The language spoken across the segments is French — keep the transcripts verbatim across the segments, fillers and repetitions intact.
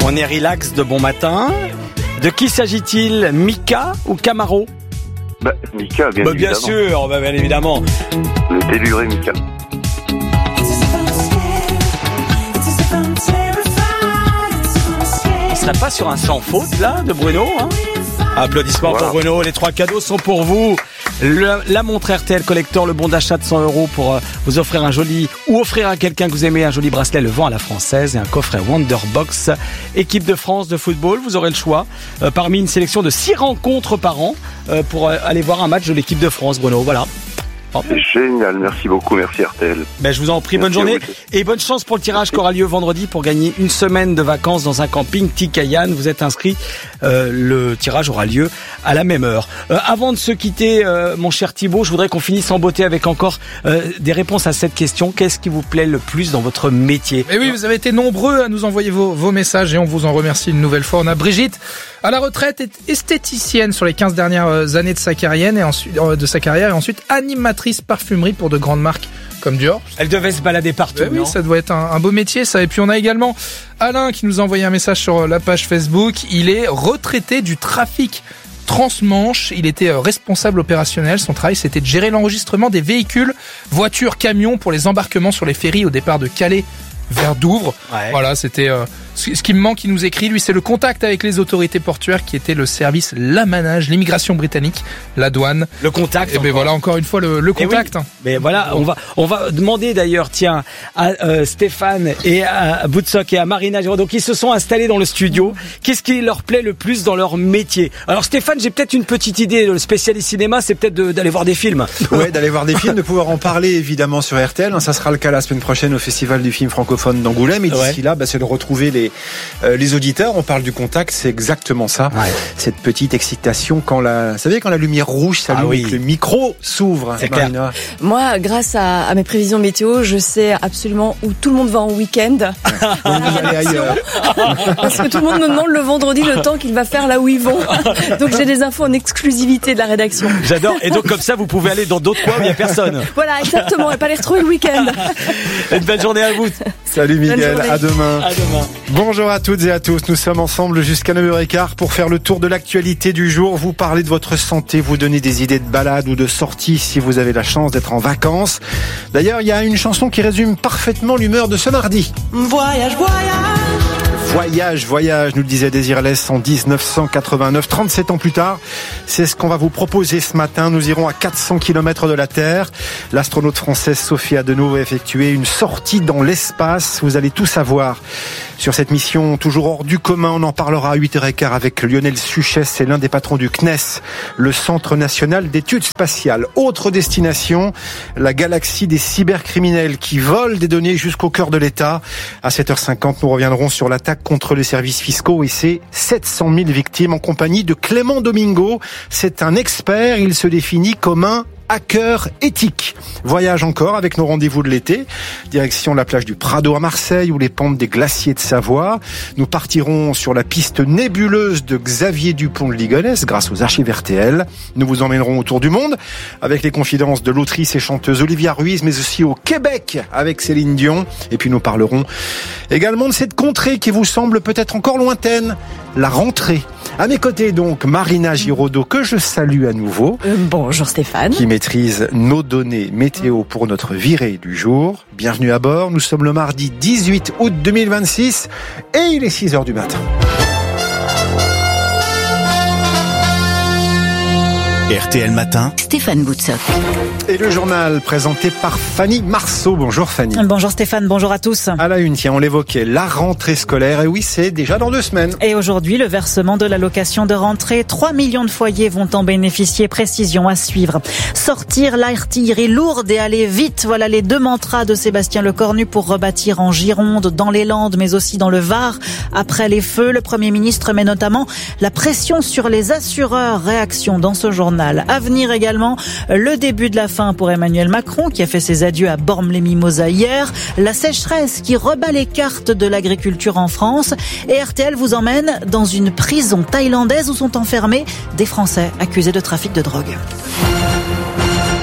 On est relax de bon matin. De qui s'agit-il? Mika ou Camaro? Bah, Mika, bien bah, évidemment. Bien sûr, bah, bien évidemment. Le déluré Mika. On serait pas sur un sans faute là de Bruno, hein? Applaudissements voilà. Pour Bruno, les trois cadeaux sont pour vous. Le, la montre R T L Collector, le bon d'achat de cent euros pour euh, vous offrir un joli, ou offrir à quelqu'un que vous aimez un joli bracelet Le Vent à la Française et un coffret Wonderbox équipe de France de football. Vous aurez le choix euh, parmi une sélection de six rencontres par an euh, pour euh, aller voir un match de l'équipe de France, Bruno. Voilà. C'est génial, merci beaucoup, merci R T L. Ben, je vous en prie, merci, bonne journée et bonne chance pour le tirage qui aura lieu vendredi pour gagner une semaine de vacances dans un camping Tikayan. Vous êtes inscrit, euh, le tirage aura lieu à la même heure. Euh, avant de se quitter, euh, mon cher Thibaut, je voudrais qu'on finisse en beauté avec encore euh, des réponses à cette question. Qu'est-ce qui vous plaît le plus dans votre métier? Et oui, vous avez été nombreux à nous envoyer vos, vos messages et on vous en remercie une nouvelle fois. On a Brigitte, à la retraite, esthéticienne sur les quinze dernières années de sa carrière et ensuite, de sa carrière et ensuite animatrice parfumerie pour de grandes marques comme Dior. Elle devait se balader partout. Oui, ça doit être un, un beau métier, ça. Et puis on a également Alain qui nous a envoyé un message sur la page Facebook. Il est retraité du trafic transmanche. Il était responsable opérationnel. Son travail, c'était de gérer l'enregistrement des véhicules, voitures, camions pour les embarquements sur les ferries au départ de Calais vers Douvres. Ouais. Voilà, c'était euh, ce qui me manque. Il nous écrit, lui, c'est le contact avec les autorités portuaires qui était le service l'amanage, l'immigration britannique, la douane. Le contact. Et ben voilà, encore une fois le, le contact. Oui. Mais voilà, on va on va demander d'ailleurs, tiens, à euh, Stéphane et à Boutsock et à Marina Giraudot qui se sont installés dans le studio. Qu'est-ce qui leur plaît le plus dans leur métier? Alors Stéphane, j'ai peut-être une petite idée. Le spécialiste cinéma, c'est peut-être de, d'aller voir des films. Ouais, d'aller voir des films, de pouvoir en parler évidemment sur R T L. Ça sera le cas la semaine prochaine au Festival du film francophone d'Angoulême. Et d'ici ouais. là, bah, c'est de retrouver les euh, les auditeurs. On parle du contact, c'est exactement ça. Ouais. Cette petite excitation quand la, vous savez, quand la lumière rouge s'allume, ah oui. et que le micro s'ouvre. C'est clair. Moi, grâce à, à mes prévisions météo, je sais absolument où tout le monde va en week-end. Donc vous allez ailleurs. Parce que tout le monde me demande le vendredi le temps qu'il va faire là où ils vont. Donc j'ai des infos en exclusivité de la rédaction. J'adore. Et donc comme ça, vous pouvez aller dans d'autres coins où il n'y a personne. Voilà, exactement. Et pas les retrouver le week-end. Une bonne journée à vous. Salut Miguel, à demain. à demain. Bonjour à toutes et à tous, nous sommes ensemble jusqu'à neuf heures quinze pour faire le tour de l'actualité du jour, vous parler de votre santé, vous donner des idées de balade ou de sortie si vous avez la chance d'être en vacances. D'ailleurs, il y a une chanson qui résume parfaitement l'humeur de ce mardi. Voyage, voyage. Voyage, voyage, nous le disait Désirless en dix-neuf cent quatre-vingt-neuf, trente-sept ans plus tard. C'est ce qu'on va vous proposer ce matin. Nous irons à quatre cents kilomètres de la Terre. L'astronaute française Sophie Adenau a effectué une sortie dans l'espace. Vous allez tout savoir sur cette mission toujours hors du commun. On en parlera à huit heures quinze avec Lionel Suchet. C'est l'un des patrons du C N E S, le Centre National d'Études Spatiales. Autre destination, la galaxie des cybercriminels qui volent des données jusqu'au cœur de l'État. À sept heures cinquante, nous reviendrons sur l'attaque contre les services fiscaux et ses sept cent mille victimes en compagnie de Clément Domingo. C'est un expert, il se définit comme un hacker éthique. Voyage encore avec nos rendez-vous de l'été. Direction la plage du Prado à Marseille ou les pentes des glaciers de Savoie. Nous partirons sur la piste nébuleuse de Xavier Dupont de Ligonnès grâce aux archives R T L. Nous vous emmènerons autour du monde avec les confidences de l'autrice et chanteuse Olivia Ruiz, mais aussi au Québec avec Céline Dion. Et puis nous parlerons également de cette contrée qui vous semble peut-être encore lointaine, la rentrée. À mes côtés donc, Marina Giraudot, que je salue à nouveau. Euh, bonjour Stéphane. Qui maîtrise nos données météo pour notre virée du jour. Bienvenue à bord, nous sommes le mardi dix-huit août deux mille vingt-six et il est six heures du matin. R T L Matin, Stéphane Boutsock. Et le journal présenté par Fanny Marceau. Bonjour Fanny. Bonjour Stéphane, bonjour à tous. À la une, tiens, on l'évoquait, la rentrée scolaire. Et oui, c'est déjà dans deux semaines. Et aujourd'hui, le versement de l'allocation de rentrée. trois millions de foyers vont en bénéficier. Précision à suivre. Sortir l'artillerie lourde et aller vite. Voilà les deux mantras de Sébastien Lecornu pour rebâtir en Gironde, dans les Landes, mais aussi dans le Var. Après les feux, le Premier ministre met notamment la pression sur les assureurs. Réaction dans ce journal. À venir également, le début de la fin pour Emmanuel Macron qui a fait ses adieux à Bormes-les-Mimosas hier. La sécheresse qui rebat les cartes de l'agriculture en France. Et R T L vous emmène dans une prison thaïlandaise où sont enfermés des Français accusés de trafic de drogue.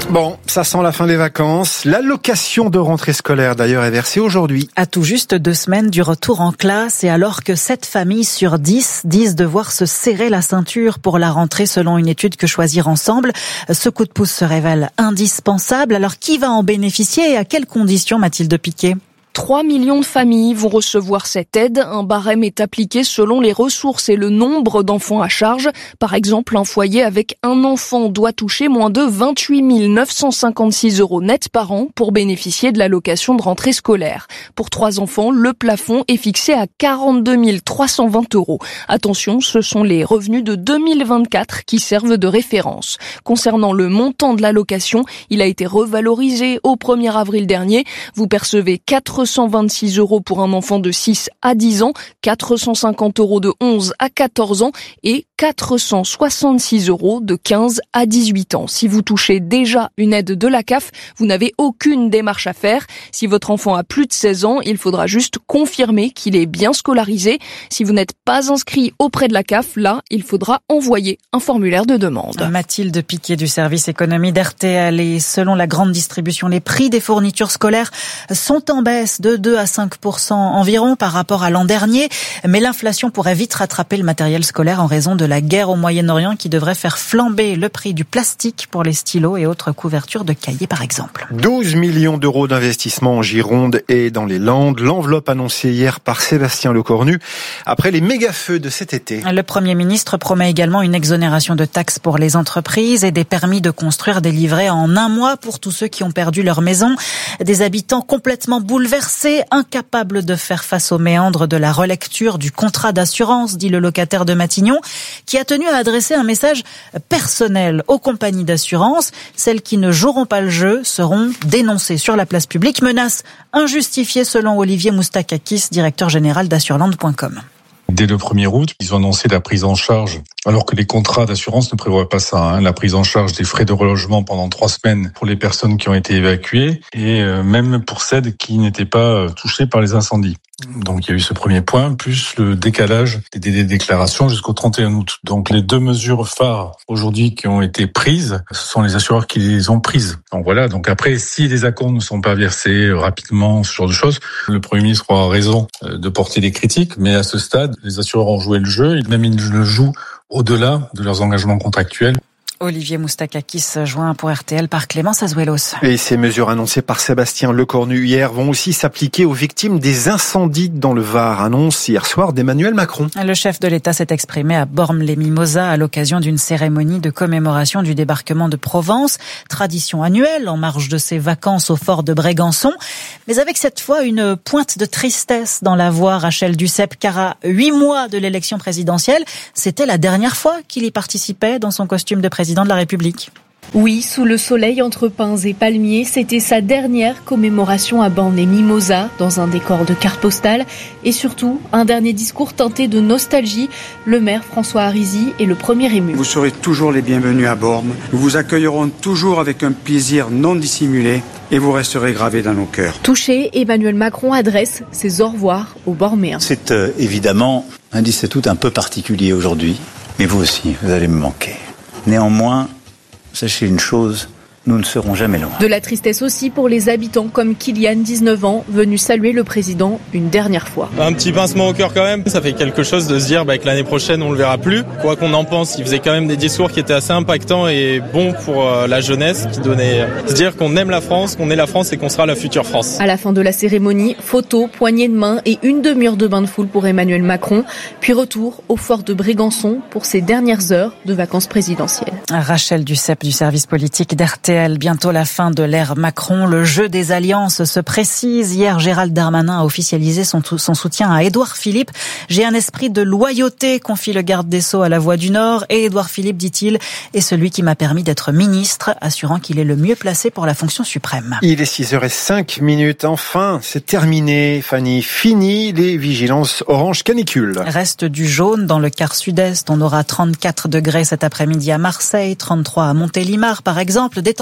Bon, ça sent la fin des vacances. L'allocation de rentrée scolaire d'ailleurs est versée aujourd'hui. À tout juste deux semaines du retour en classe et alors que sept familles sur dix disent devoir se serrer la ceinture pour la rentrée selon une étude que Choisir Ensemble, ce coup de pouce se révèle indispensable. Alors qui va en bénéficier et à quelles conditions, Mathilde Piquet ? trois millions de familles vont recevoir cette aide. Un barème est appliqué selon les ressources et le nombre d'enfants à charge. Par exemple, un foyer avec un enfant doit toucher moins de vingt-huit mille neuf cent cinquante-six euros net par an pour bénéficier de l'allocation de rentrée scolaire. Pour trois enfants, le plafond est fixé à quarante-deux mille trois cent vingt euros. Attention, ce sont les revenus de deux mille vingt-quatre qui servent de référence. Concernant le montant de l'allocation, il a été revalorisé au premier avril dernier. Vous percevez quatre cent vingt-six euros pour un enfant de six à dix ans, quatre cent cinquante euros de onze à quatorze ans et quatre cent soixante-six euros de quinze à dix-huit ans. Si vous touchez déjà une aide de la C A F, vous n'avez aucune démarche à faire. Si votre enfant a plus de seize ans, il faudra juste confirmer qu'il est bien scolarisé. Si vous n'êtes pas inscrit auprès de la C A F, là, il faudra envoyer un formulaire de demande. Mathilde Piquet du service économie d'R T L. Et selon la grande distribution, les prix des fournitures scolaires sont en baisse de deux à cinq pour cent environ par rapport à l'an dernier. Mais l'inflation pourrait vite rattraper le matériel scolaire en raison de la guerre au Moyen-Orient qui devrait faire flamber le prix du plastique pour les stylos et autres couvertures de cahiers par exemple. douze millions d'euros d'investissement en Gironde et dans les Landes. L'enveloppe annoncée hier par Sébastien Lecornu après les méga-feux de cet été. Le Premier ministre promet également une exonération de taxes pour les entreprises et des permis de construire délivrés en un mois pour tous ceux qui ont perdu leur maison. Des habitants complètement bouleversés, incapables de faire face aux méandres de la relecture du contrat d'assurance, dit le locataire de Matignon, qui a tenu à adresser un message personnel aux compagnies d'assurance. Celles qui ne joueront pas le jeu seront dénoncées sur la place publique. Menace injustifiée selon Olivier Moustakakis, directeur général d'assureland point com. Dès le premier août, ils ont annoncé la prise en charge, alors que les contrats d'assurance ne prévoient pas ça, hein, la prise en charge des frais de relogement pendant trois semaines pour les personnes qui ont été évacuées et euh, même pour celles qui n'étaient pas euh, touchées par les incendies. Donc il y a eu ce premier point, plus le décalage des délais de déclaration jusqu'au trente et un août. Donc les deux mesures phares aujourd'hui qui ont été prises, ce sont les assureurs qui les ont prises. Donc voilà, donc après, si les accords ne sont pas versés rapidement, ce genre de choses, le Premier ministre aura raison de porter des critiques, mais à ce stade, les assureurs ont joué le jeu, et même ils le jouent au-delà de leurs engagements contractuels. Olivier Moustakakis, joint pour R T L par Clémence Azuelos. Et ces mesures annoncées par Sébastien Lecornu hier vont aussi s'appliquer aux victimes des incendies dans le Var, annonce hier soir d'Emmanuel Macron. Le chef de l'État s'est exprimé à Bormes-les-Mimosas à l'occasion d'une cérémonie de commémoration du débarquement de Provence, tradition annuelle en marge de ses vacances au fort de Brégançon, mais avec cette fois une pointe de tristesse dans la voix, Rachel Dussopt, car à huit mois de l'élection présidentielle, c'était la dernière fois qu'il y participait dans son costume de président de la République. Oui, sous le soleil entre pins et palmiers, c'était sa dernière commémoration à Bormes-les-Mimosas, dans un décor de carte postale, et surtout un dernier discours teinté de nostalgie. Le maire François Harizy est le premier ému. Vous serez toujours les bienvenus à Bormes. Nous vous accueillerons toujours avec un plaisir non dissimulé et vous resterez gravés dans nos cœurs. Touché, Emmanuel Macron adresse ses au revoir aux Borméens. C'est euh, évidemment un dix-sept août un peu particulier aujourd'hui, mais vous aussi, vous allez me manquer. Néanmoins, sachez une chose, nous ne serons jamais loin. De la tristesse aussi pour les habitants comme Kylian, dix-neuf ans, venu saluer le président une dernière fois. Un petit pincement au cœur quand même, ça fait quelque chose de se dire bah, que l'année prochaine on le verra plus. Quoi qu'on en pense, il faisait quand même des discours qui étaient assez impactants et bons pour euh, la jeunesse, qui donnaient euh, se dire qu'on aime la France, qu'on est la France et qu'on sera la future France. À la fin de la cérémonie, photos, poignées de main et une demi-heure de bain de foule pour Emmanuel Macron, puis retour au fort de Brégançon pour ses dernières heures de vacances présidentielles. Rachel Dussopt du service politique d'R T L. Bientôt la fin de l'ère Macron. Le jeu des alliances se précise. Hier, Gérald Darmanin a officialisé son, son soutien à Édouard Philippe. J'ai un esprit de loyauté, confie le garde des Sceaux à La Voix du Nord. Et Édouard Philippe, dit-il, est celui qui m'a permis d'être ministre, assurant qu'il est le mieux placé pour la fonction suprême. Il est six heures cinq minutes. Enfin, c'est terminé, Fanny. Fini les vigilances orange canicule. Reste du jaune dans le quart sud-est. On aura trente-quatre degrés cet après-midi à Marseille, trente-trois à Montélimar, par exemple. Des températures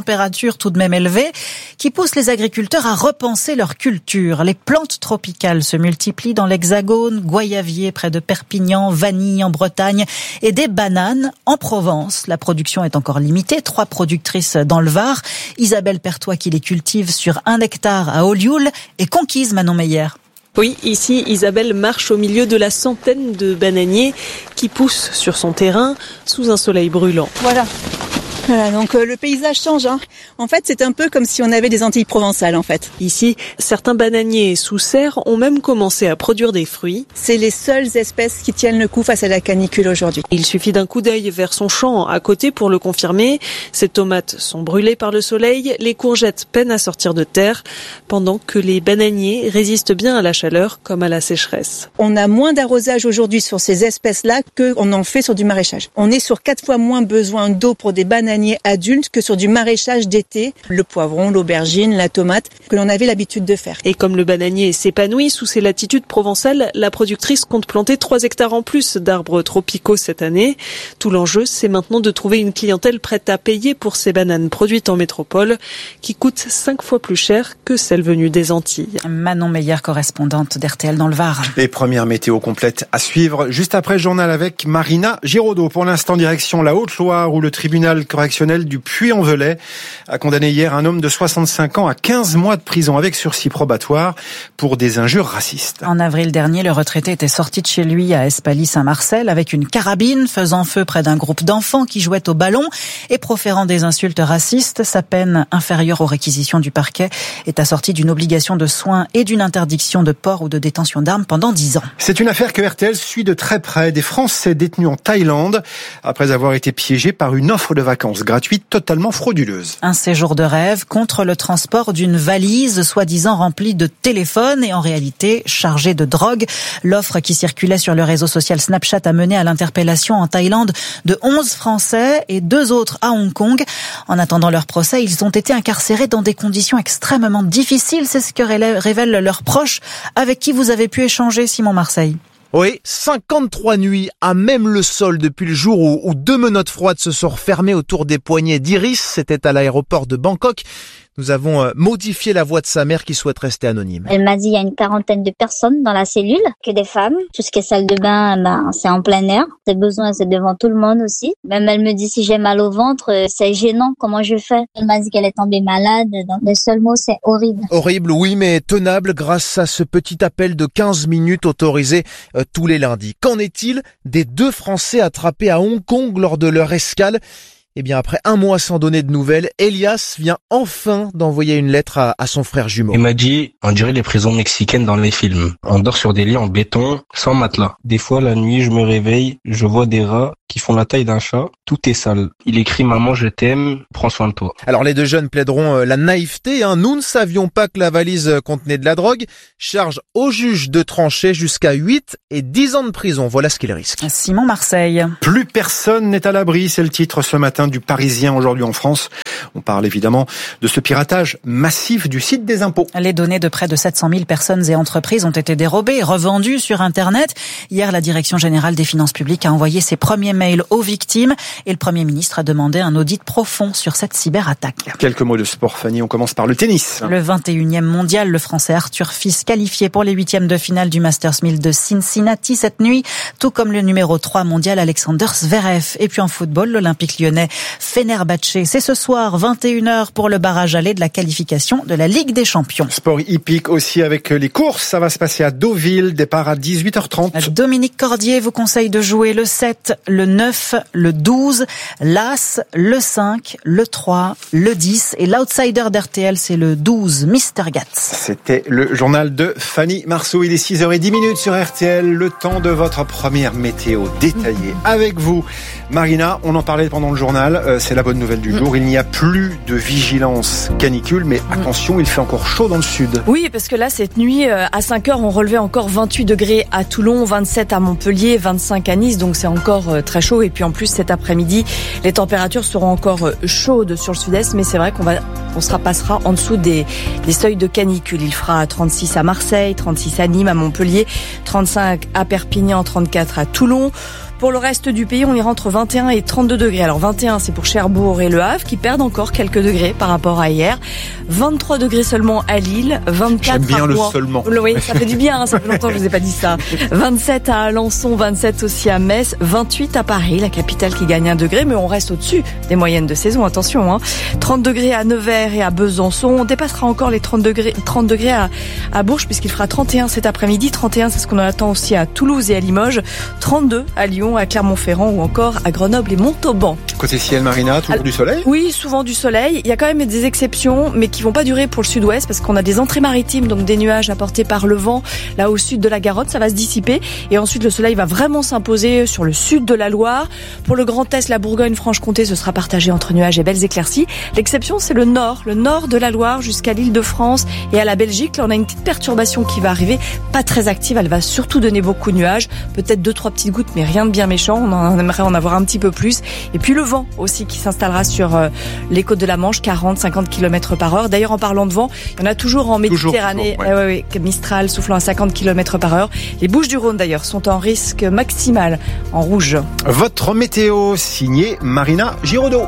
températures tout de même élevées qui poussent les agriculteurs à repenser leur culture. Les plantes tropicales se multiplient dans l'Hexagone, goyavier près de Perpignan, vanille en Bretagne et des bananes en Provence. La production est encore limitée, trois productrices dans le Var. Isabelle Pertois qui les cultive sur un hectare à Olioul est conquise, Manon Meyer. Oui, ici, Isabelle marche au milieu de la centaine de bananiers qui poussent sur son terrain sous un soleil brûlant. Voilà. Voilà, donc euh, le paysage change. Hein. En fait, c'est un peu comme si on avait des Antilles provençales, en fait. Ici, certains bananiers sous serre ont même commencé à produire des fruits. C'est les seules espèces qui tiennent le coup face à la canicule aujourd'hui. Il suffit d'un coup d'œil vers son champ à côté pour le confirmer. Ces tomates sont brûlées par le soleil, les courgettes peinent à sortir de terre, pendant que les bananiers résistent bien à la chaleur comme à la sécheresse. On a moins d'arrosage aujourd'hui sur ces espèces-là qu'on en fait sur du maraîchage. On est sur quatre fois moins besoin d'eau pour des bananiers adultes que sur du maraîchage d'été, le poivron, l'aubergine, la tomate, que l'on avait l'habitude de faire. Et comme le bananier s'épanouit sous ces latitudes provençales, la productrice compte planter trois hectares en plus d'arbres tropicaux cette année. Tout l'enjeu, c'est maintenant de trouver une clientèle prête à payer pour ces bananes produites en métropole, qui coûtent cinq fois plus cher que celles venues des Antilles. Manon Meyer, correspondante d'R T L dans le Var. Les premières météos complètes à suivre juste après le journal avec Marina Giraudot. Pour l'instant, direction la Haute-Loire où le tribunal correctionnel du Puy-en-Velay a condamné hier un homme de soixante-cinq ans à quinze mois de prison avec sursis probatoire pour des injures racistes. En avril dernier, le retraité était sorti de chez lui à Espaly-Saint-Marcel avec une carabine, faisant feu près d'un groupe d'enfants qui jouaient au ballon et proférant des insultes racistes. Sa peine, inférieure aux réquisitions du parquet, est assortie d'une obligation de soins et d'une interdiction de port ou de détention d'armes pendant dix ans. C'est une affaire que R T L suit de très près. Des Français détenus en Thaïlande après avoir été piégés par une offre de vacances gratuite totalement frauduleuse. Un séjour de rêve contre le transport d'une valise soi-disant remplie de téléphones et en réalité chargée de drogue. L'offre qui circulait sur le réseau social Snapchat a mené à l'interpellation en Thaïlande de onze Français et deux autres à Hong Kong. En attendant leur procès, ils ont été incarcérés dans des conditions extrêmement difficiles. C'est ce que révèlent leurs proches avec qui vous avez pu échanger, Simon Marseille. Oui, cinquante-trois nuits à même le sol depuis le jour où, où deux menottes froides se sont refermées autour des poignets d'Iris. C'était à l'aéroport de Bangkok. Nous avons modifié la voix de sa mère qui souhaite rester anonyme. Elle m'a dit il y a une quarantaine de personnes dans la cellule, que des femmes. Tout ce qui est salle de bain, ben, c'est en plein air. Ses besoins, c'est devant tout le monde aussi. Même elle me dit si j'ai mal au ventre, c'est gênant, comment je fais? Elle m'a dit qu'elle est tombée malade. Donc le seul mot, c'est horrible. Horrible, oui, mais tenable grâce à ce petit appel de quinze minutes autorisé euh, tous les lundis. Qu'en est-il des deux Français attrapés à Hong Kong lors de leur escale? Eh bien, après un mois sans donner de nouvelles, Elias vient enfin d'envoyer une lettre à, à son frère jumeau. Il m'a dit, on dirait les prisons mexicaines dans les films. On dort sur des lits en béton, sans matelas. Des fois, la nuit, je me réveille, je vois des rats qui font la taille d'un chat. Tout est sale. Il écrit, maman, je t'aime, prends soin de toi. Alors, les deux jeunes plaideront la naïveté. Hein. Nous ne savions pas que la valise contenait de la drogue. Charge au juge de trancher jusqu'à huit et dix ans de prison. Voilà ce qu'il risque. Simon Marseille. Plus personne n'est à l'abri, c'est le titre ce matin du Parisien aujourd'hui en France. On parle évidemment de ce piratage massif du site des impôts. Les données de près de sept cent mille personnes et entreprises ont été dérobées et revendues sur Internet. Hier, la Direction générale des finances publiques a envoyé ses premiers mails aux victimes et le Premier ministre a demandé un audit profond sur cette cyberattaque. Quelques mots de sport, Fanny. On commence par le tennis. Le vingt et unième mondial, le Français Arthur Fils qualifié pour les huitièmes de finale du Masters mille de Cincinnati cette nuit, tout comme le numéro trois mondial Alexander Zverev. Et puis en football, l'Olympique lyonnais Fenerbahçe, c'est ce soir vingt et une heures pour le barrage aller de la qualification de la Ligue des Champions. Sport hippique aussi avec les courses, ça va se passer à Deauville, départ à dix-huit heures trente. Dominique Cordier vous conseille de jouer le sept, le neuf, le douze, l'As, le cinq, le trois, le dix et l'outsider d'R T L c'est le douze, Mister Gatz. C'était le journal de Fanny Marceau, il est six heures dix sur R T L, le temps de votre première météo détaillée avec vous. Marina, on en parlait pendant le journal, euh, c'est la bonne nouvelle du jour, il n'y a plus de vigilance canicule, mais attention, il fait encore chaud dans le sud. Oui, parce que là, cette nuit, euh, à cinq heures, on relevait encore vingt-huit degrés à Toulon, vingt-sept à Montpellier, vingt-cinq à Nice, donc c'est encore euh, très chaud. Et puis en plus, cet après-midi, les températures seront encore euh, chaudes sur le sud-est, mais c'est vrai qu'on va, on se repassera en dessous des, des seuils de canicule. Il fera trente-six à Marseille, trente-six à Nîmes, à Montpellier, trente-cinq à Perpignan, trente-quatre à Toulon. Pour le reste du pays, on ira entre vingt et un et trente-deux degrés. Alors vingt et un, c'est pour Cherbourg et Le Havre qui perdent encore quelques degrés par rapport à hier. vingt-trois degrés seulement à Lille, vingt-quatre J'aime bien à le Rouen. seulement. Oui, ça fait du bien, hein, ça fait longtemps que je vous ai pas dit ça. vingt-sept à Alençon, vingt-sept aussi à Metz, vingt-huit à Paris, la capitale qui gagne un degré, mais on reste au-dessus des moyennes de saison, attention. Hein. trente degrés à Nevers et à Besançon. On dépassera encore les trente degrés, trente degrés à, à Bourges puisqu'il fera trente et un cet après-midi. trente et un, c'est ce qu'on attend aussi à Toulouse et à Limoges. trente-deux à Lyon, à Clermont-Ferrand ou encore à Grenoble et Montauban. Côté ciel, Marina, toujours Alors, du soleil? Oui, souvent du soleil. Il y a quand même des exceptions, mais qui vont pas durer pour le sud-ouest parce qu'on a des entrées maritimes, donc des nuages apportés par le vent. Là, au sud de la Garonne, ça va se dissiper. Et ensuite, le soleil va vraiment s'imposer sur le sud de la Loire. Pour le Grand Est, la Bourgogne-Franche-Comté, ce sera partagé entre nuages et belles éclaircies. L'exception, c'est le nord, le nord de la Loire jusqu'à l'Île-de-France et à la Belgique. Là, on a une petite perturbation qui va arriver, pas très active. Elle va surtout donner beaucoup de nuages, peut-être deux, trois petites gouttes, mais rien de bien méchant. On en aimerait en avoir un petit peu plus. Et puis le vent aussi qui s'installera sur euh, les côtes de la Manche, quarante, cinquante kilomètres par heure. D'ailleurs, en parlant de vent, il y en a toujours en Méditerranée. Toujours, toujours, ouais. Ouais, ouais, Mistral soufflant à cinquante kilomètres par heure. Les Bouches-du-Rhône, d'ailleurs, sont en risque maximal en rouge. Votre météo, signé Marina Giraudot.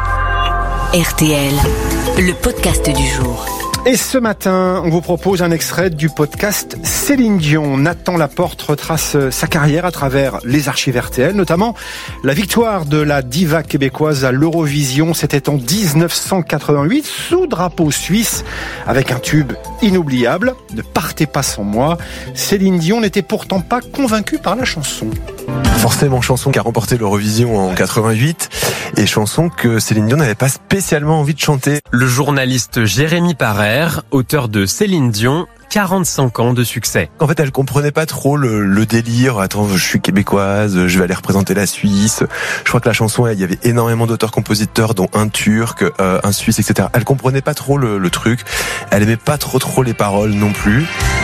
R T L, le podcast du jour. Et ce matin, on vous propose un extrait du podcast Céline Dion. Nathan Laporte retrace sa carrière à travers les archives R T L, notamment la victoire de la diva québécoise à l'Eurovision. C'était en dix-neuf cent quatre-vingt-huit, sous drapeau suisse, avec un tube inoubliable, Ne partez pas sans moi. Céline Dion n'était pourtant pas convaincue par la chanson. Forcément, chanson qui a remporté l'Eurovision en quatre-vingt-huit et chanson que Céline Dion n'avait pas spécialement envie de chanter. Le journaliste Jérémy Parère, auteur de Céline Dion, quarante-cinq ans de succès. En fait, elle comprenait pas trop le, le délire. Attends, je suis québécoise, je vais aller représenter la Suisse. Je crois que la chanson, il y avait énormément d'auteurs-compositeurs, dont un Turc, euh, un Suisse, et cetera. Elle comprenait pas trop le, le truc. Elle aimait pas trop trop les paroles non plus.